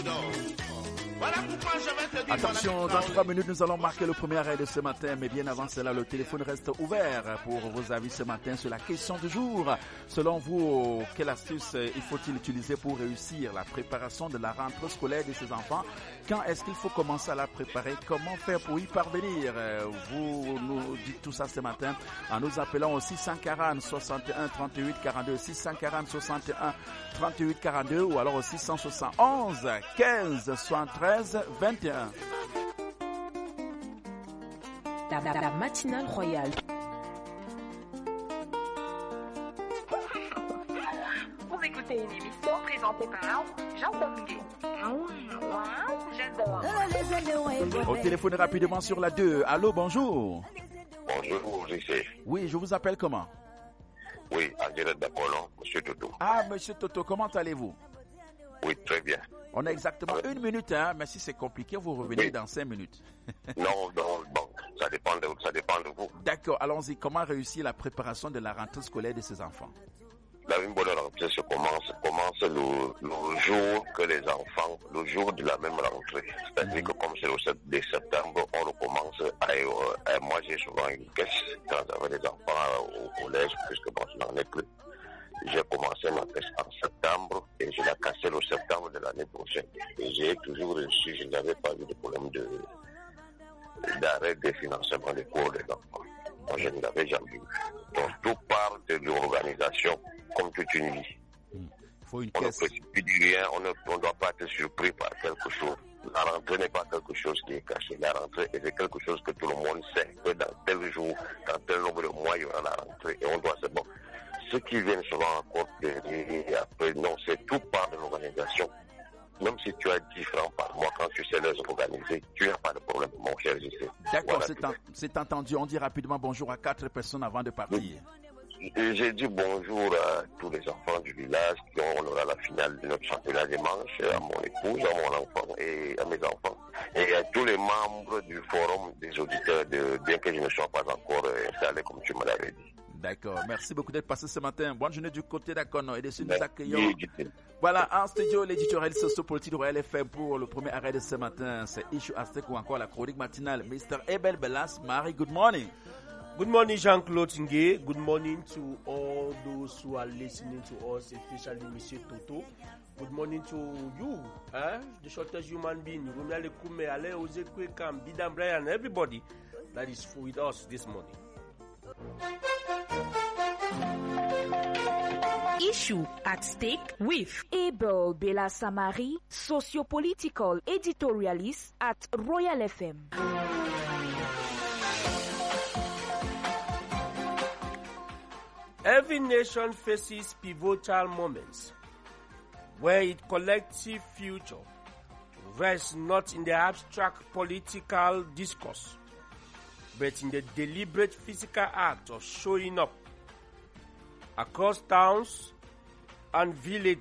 Attention, dans 3 minutes, nous allons marquer le premier arrêt de ce matin. Mais bien avant cela, le téléphone reste ouvert pour vos avis ce matin sur la question du jour. Selon vous, quelle astuce il faut-il utiliser pour réussir la préparation de la rentrée scolaire de ses enfants? Quand est-ce qu'il faut commencer à la préparer? Comment faire pour y parvenir? Vous nous dites tout ça ce matin en nous appelant au 640 61 38 42, 640 61 38 42 ou alors au 671 15 73 21. La matinale royale. Vous écoutez une émission présentée par Jean Bonguet. J'adore. Au téléphone rapidement sur la 2. Allô, bonjour. Bonjour, Jessé. Oui, je vous appelle comment? Oui, en direct d'Apollon, Monsieur Toto. Ah, Monsieur Toto, comment allez-vous? Oui, très bien. On a exactement 1 minute, hein, mais si c'est compliqué, vous revenez dans 5 minutes. Non, bon, ça dépend de vous. D'accord, allons-y. Comment réussir la préparation de la rentrée scolaire de ses enfants? Une bonne rentrée commence le jour que les enfants, le jour de la même rentrée. C'est-à-dire que comme c'est le 7 septembre, on recommence à moi j'ai souvent une caisse quand j'avais des enfants au collège, puisque bon, je n'en ai plus. J'ai commencé ma caisse en septembre et je l'ai cassée le septembre de l'année prochaine. Et j'ai toujours réussi, je n'avais pas eu de problème d'arrêt de financement des cours des enfants. Moi, je ne l'avais jamais eu. Donc, tout part de l'organisation, comme toute une vie. On ne précipite rien, on ne doit pas être surpris par quelque chose. La rentrée n'est pas quelque chose qui est caché. La rentrée est quelque chose que tout le monde sait, que dans tel jour, dans tel nombre de mois, il y aura la rentrée. Et on doit se bon. Ceux qui viennent souvent encore et après, non, c'est tout part de l'organisation. Même si tu as 10 francs par mois, quand tu sais les organiser, tu n'as pas de problème, mon cher JC. D'accord, voilà, c'est entendu. On dit rapidement bonjour à 4 personnes avant de partir. J'ai dit bonjour à tous les enfants du village qui aura la finale de notre championnat dimanche, à mon épouse, à mon enfant et à mes enfants. Et à tous les membres du forum des auditeurs, bien que je ne sois pas encore installé comme tu me l'avais dit. D'accord, merci beaucoup d'être passé ce matin. Bonne journée du côté d'Akono et de nous accueillons. Voilà, en studio, l'éditorial socio-politique de Royal FM pour le premier arrêt de ce matin. C'est Issue Aztec ou encore la chronique matinale. Mr. Abel Belas, Marie, good morning. Good morning, Jean-Claude Ngué. Good morning to all those who are listening to us, especially Monsieur Toto. Good morning to you, the shortest human being. Rumale Kume, Ale Ozekwe Kam, Bidam Brian, everybody that is with us this morning. Issue at Stake with Abel Belasamari, socio-political editorialist at Royal FM. Every nation faces pivotal moments where its collective future rests not in the abstract political discourse, but in the deliberate physical act of showing up across towns and villages